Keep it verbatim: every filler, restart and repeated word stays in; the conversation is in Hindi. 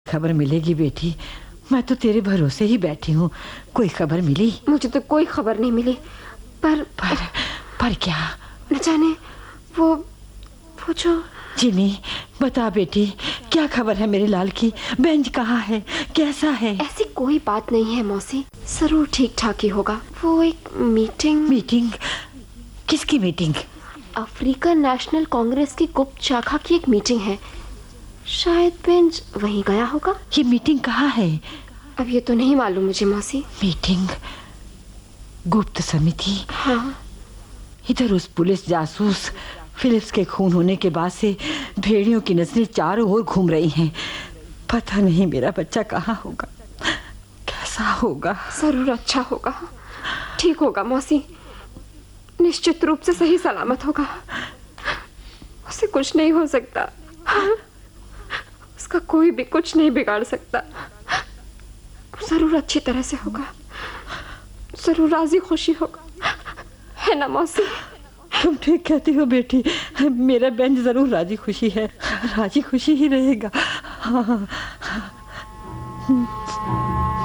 खबर मिलेगी बेटी, मैं तो तेरे भरोसे ही बैठी हूँ। कोई खबर मिली? मुझे तो कोई खबर नहीं मिली। पर पर पर क्या? न जाने वो वो जो जिमी, बता बेटी, क्या खबर है मेरे लाल की? बेंज कहाँ है, कैसा है? ऐसी कोई बात नहीं है मौसी, जरूर ठीक ठाक ही होगा। वो एक मीटिंग मीटिंग? किसकी मीटिंग? अफ्रीकन नेशनल कांग्रेस की गुप्त शाखा की एक मीटिंग है। शायद बेंज वहीं गया होगा। ये मीटिंग कहाँ है? अब ये तो नहीं मालूम मुझे मौसी। मीटिंग? गुप्त समिति? हाँ। इधर उस पुलिस जासूस फिलिप्स के खून होने के बाद से भेड़ियों की नस्लें चारों ओर घूम रही हैं। पता नहीं मेरा बच्चा कहाँ होगा, कैसा होगा। जरूर अच्छा होगा, ठीक होगा मौसी, निश्चित रूप से सही सलामत होगा। उसे कुछ नहीं हो सकता, उसका कोई भी कुछ नहीं बिगाड़ सकता। जरूर अच्छी तरह से होगा, जरूर राजी खुशी होगा, है ना मौसी? तुम ठीक कहती हो बेटी, मेरा बेंज जरूर राजी खुशी है, राजी खुशी ही रहेगा। हाँ, हाँ, हाँ।